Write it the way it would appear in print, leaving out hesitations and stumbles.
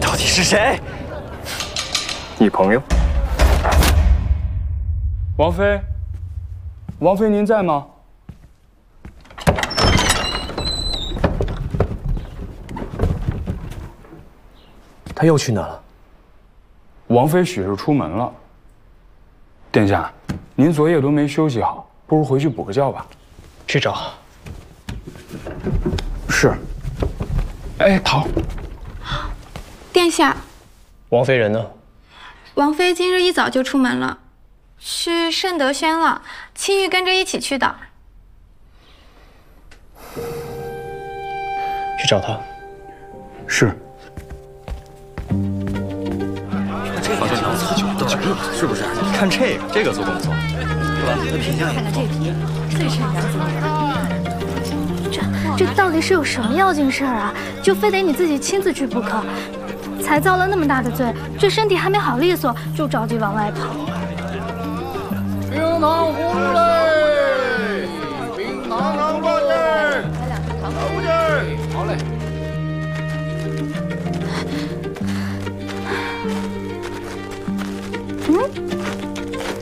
到底是谁？ 你朋友？ 王妃，王妃您在吗？ 他又去哪了？ 王妃许是出门了。殿下，您昨夜都没休息好，不如回去补个觉吧。 去找。 是。哎，桃。 殿下， 王妃人呢？ 王妃今日一早就出门了，去圣德轩了。青玉跟着一起去的。 去找他。 是。 好像能喝酒的酒，是不是？你看这个做工不错，对吧？品相也不错。 最是良心。这到底是有什么要紧事儿啊？就非得你自己亲自去不可？才遭了那么大的罪，这身体还没好利索，就着急往外跑。 冰糖葫芦嘞！